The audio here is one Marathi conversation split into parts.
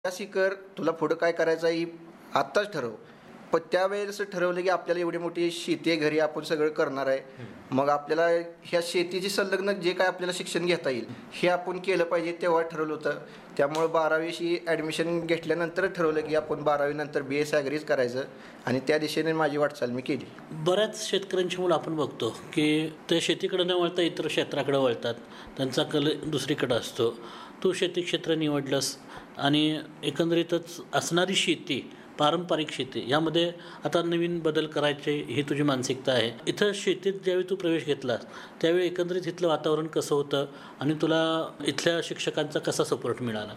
अशी कर, तुला पुढं काय करायचं आहे आत्ताच ठरव. पण त्यावेळेस ठरवलं की आपल्याला एवढी मोठी शेती आहे घरी, आपण सगळं करणार आहे. मग आपल्याला ह्या शेतीची संलग्न जे काय आपल्याला शिक्षण घेता येईल हे आपण केलं पाहिजे, तेव्हा ठरवलं होतं. त्यामुळे 12वीशी ॲडमिशन घेतल्यानंतर ठरवलं की आपण 12वी नंतर BS ॲग्रीज करायचं आणि त्या दिशेने माझी वाटचाल मी केली. बऱ्याच शेतकऱ्यांची मुलं आपण बघतो की ते शेतीकडे न वळता इतर क्षेत्राकडे वळतात, त्यांचा कल दुसरीकडे असतो. तू शेती क्षेत्र निवडलंस आणि एकंदरीतच असणारी शेती, पारंपरिक शेती यामध्ये आता नवीन बदल करायचे ही तुझी मानसिकता आहे. इथं शेतीत ज्यावेळी तू प्रवेश घेतलास त्यावेळी एकंदरीत इथलं वातावरण कसं होतं आणि तुला इथल्या शिक्षकांचा कसा सपोर्ट मिळाला?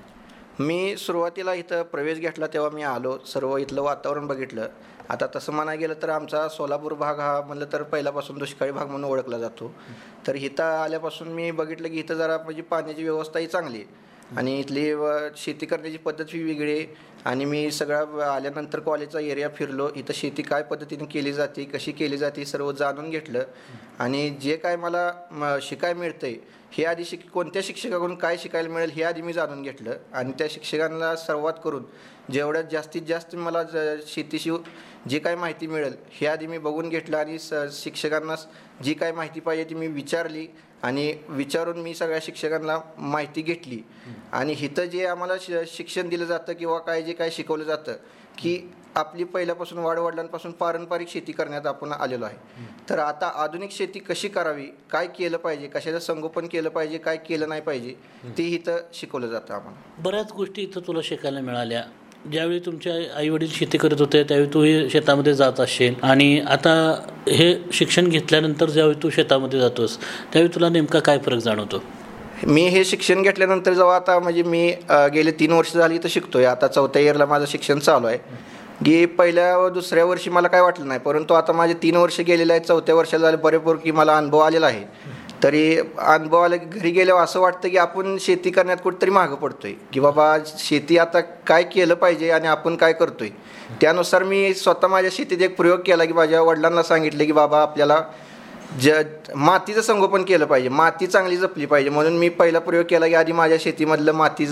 मी सुरुवातीला इथं प्रवेश घेतला तेव्हा मी आलो, सर्व इथलं वातावरण बघितलं. आता तसं म्हणायला गेलं तर आमचा सोलापूर भाग हा म्हणलं तर पहिल्यापासून दुष्काळी भाग म्हणून ओळखला जातो. तर इथं आल्यापासून मी बघितलं की इथं जरा म्हणजे पाण्याची व्यवस्थाही चांगली आहे आणि इथली शेती करण्याची पद्धत ही वेगळी आहे. आणि मी सगळं आल्यानंतर कॉलेजचा एरिया फिरलो, इथं शेती काय पद्धतीने केली जाते, कशी केली जाते सर्व जाणून घेतलं. आणि जे काय मला शिकायला मिळतं आहे हे आधी कोणत्या शिक्षकाकडून काय शिकायला मिळेल हे आधी मी जाणून घेतलं. आणि त्या शिक्षकांना संवाद करून जेवढ्यात जास्तीत जास्त मला शेतीशी जी काय माहिती मिळेल हे आधी मी बघून घेतलं. आणि शिक्षकांना जी काय माहिती पाहिजे ती मी विचारली आणि विचारून मी सगळ्या शिक्षकांना माहिती घेतली. आणि इथं जे आम्हाला शिक्षण दिलं जातं किंवा काय जे काय शिकवलं जातं की आपली पहिल्यापासून वाडवडिलांपासून पारंपरिक शेती करण्यात आपण आलेलो आहे. तर आता आधुनिक शेती कशी करावी, काय केलं पाहिजे, कशाचं संगोपन केलं पाहिजे, काय केलं नाही पाहिजे ते इथं शिकवलं जातं आम्हाला. बऱ्याच गोष्टी इथं तुला शिकायला मिळाल्या. ज्यावेळी तुमचे आईवडील शेती करत होते त्यावेळी तूही शेतामध्ये जात असशील आणि आता हे शिक्षण घेतल्यानंतर ज्यावेळी तू शेतामध्ये जातोस त्यावेळी तुला नेमका काय फरक जाणवतो? मी हे शिक्षण घेतल्यानंतर जेव्हा आता म्हणजे मी गेले 3 वर्ष झाली तर शिकतोय. आता 4थ्या इयरला माझं शिक्षण चालू आहे. की पहिल्या व दुसऱ्या वर्षी मला काय वाटलं नाही, परंतु आता माझे 3 वर्ष गेलेले आहेत, 4थ्या वर्षाला झाले बरेपैकी मला अनुभव आलेला आहे. तरी अनुभव आला की घरी गेल्यावर असं वाटतं की आपण शेती करण्यात कुठेतरी मागं पडतोय की बाबा शेती आता काय केलं पाहिजे आणि आपण काय करतोय. त्यानुसार मी स्वतः माझ्या शेतीत एक प्रयोग केला की माझ्या वडिलांना सांगितले की बाबा आपल्याला मातीचं संगोपन केलं पाहिजे, माती चांगली जपली पाहिजे. म्हणून मी पहिला प्रयोग केला की आधी माझ्या शेतीमधलं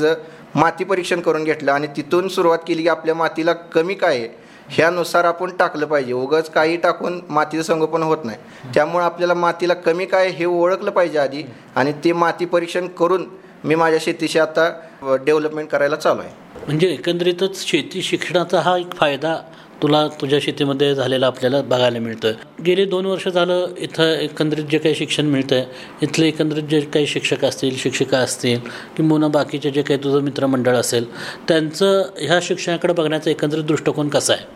माती परीक्षण करून घेतलं आणि तिथून सुरुवात केली की आपल्या मातीला कमी काय आहे ह्यानुसार आपण टाकलं पाहिजे. उगाच काही टाकून मातीचं संगोपन होत नाही. त्यामुळे आपल्याला मातीला कमी काय हे ओळखलं पाहिजे आधी आणि ते माती परीक्षण करून मी माझ्या शेतीशी आता डेव्हलपमेंट करायला चालू आहे. म्हणजे एकंदरीतच शेती शिक्षणाचा हा एक फायदा तुला तुझ्या शेतीमध्ये झालेला आपल्याला बघायला मिळतं. गेले 2 वर्ष झालं इथं एकंदरीत जे काही शिक्षण मिळतं आहे, इथले एकंदरीत जे काही शिक्षक असतील, शिक्षिका असतील किंवा बाकीचे जे काही तुझं मित्रमंडळ असेल त्यांचं ह्या शिक्षणाकडे बघण्याचा एकंदरीत दृष्टिकोन कसा आहे?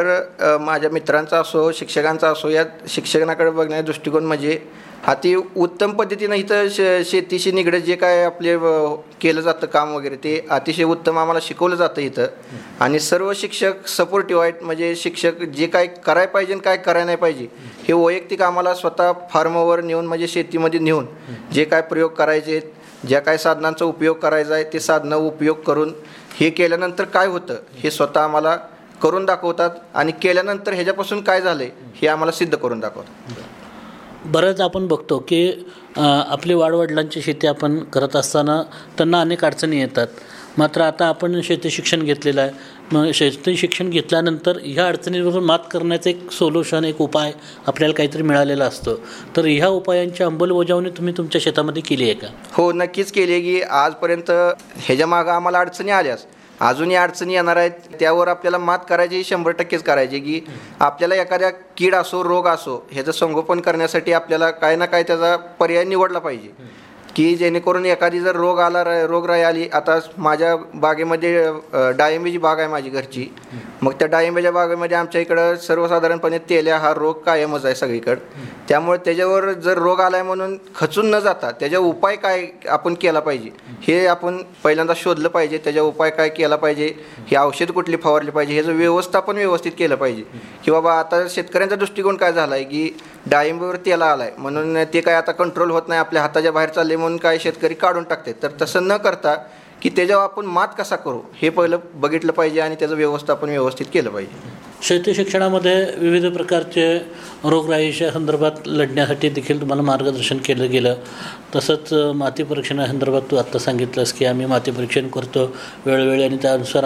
तर माझ्या मित्रांचा असो, शिक्षकांचा असो, या शिक्षणाकडे बघण्याचा दृष्टिकोन म्हणजे अति उत्तम पद्धतीनं इथं शेतीशी निगडीत जे काय आपले केलं जातं काम वगैरे ते अतिशय उत्तम आम्हाला शिकवलं जातं इथं. आणि सर्व शिक्षक सपोर्टिव्ह आहेत. म्हणजे शिक्षक जे काय करायला पाहिजे आणि काय करायला नाही पाहिजे हे वैयक्तिक आम्हाला स्वतः फार्मवर नेऊन म्हणजे शेतीमध्ये नेऊन जे काय प्रयोग करायचे आहेत, ज्या काय साधनांचा उपयोग करायचा आहे ते साधनं उपयोग करून हे केल्यानंतर काय होतं हे स्वतः आम्हाला करून दाखवतात आणि केल्यानंतर ह्याच्यापासून काय झालं हे आम्हाला सिद्ध करून दाखवतात. बरंच आपण बघतो की आपली वाडवडिलांची शेती आपण करत असताना त्यांना अनेक अडचणी येतात. मात्र आता आपण शेती शिक्षण घेतलेलं आहे. मग शेती शिक्षण घेतल्यानंतर ह्या अडचणीवर मात करण्याचं एक सोल्युशन, एक उपाय आपल्याला काहीतरी मिळालेला असतो. तर ह्या उपायांची अंमलबजावणी तुम्ही तुमच्या शेतामध्ये केली आहे का? हो, नक्कीच केली आहे. की आजपर्यंत ह्याच्या मागं आम्हाला अडचणी आल्यास अजूनही अडचणी येणार आहेत. त्यावर आपल्याला मात करायची 100%च करायची. की आपल्याला एखाद्या कीड असो, रोग असो ह्याचं संगोपन करण्यासाठी आपल्याला काय ना काय त्याचा पर्याय निवडला पाहिजे. की जेणेकरून एखादी जर रोगराई आली. आता माझ्या बागेमध्ये डाळिंबीची बाग आहे माझी घरची. मग त्या डाळिंबीच्या बागेमध्ये आमच्या इकडं सर्वसाधारणपणे तेल्या हा रोग कायमच आहे सगळीकडं. त्यामुळे त्याच्यावर जर रोग आला आहे म्हणून खचून न जाता त्याच्या उपाय काय आपण केला पाहिजे हे आपण पहिल्यांदा शोधलं पाहिजे. त्याच्या उपाय काय केला पाहिजे, हे औषध कुठली फवारली पाहिजे, ह्याचं व्यवस्थापन व्यवस्थित केलं पाहिजे. की बाबा आता शेतकऱ्यांचा दृष्टिकोन काय झाला आहे की डाळिंबीवर तेला आला आहे म्हणून ते काय आता कंट्रोल होत नाही, आपल्या हाताच्या बाहेर चालले म्हणून काय शेतकरी काढून टाकते. तर तसं न करता की त्याच्यावर आपण मात कसा करू हे पहिलं बघितलं पाहिजे आणि त्याचं व्यवस्थापन व्यवस्थित केलं पाहिजे. शेती शिक्षणामध्ये विविध प्रकारचे रोगराईच्या संदर्भात लढण्यासाठी देखील तुम्हाला मार्गदर्शन केलं गेलं. तसंच माती परीक्षणासंदर्भात तू आत्ता सांगितलंस की आम्ही माती परीक्षण करतो वेळोवेळी आणि त्यानुसार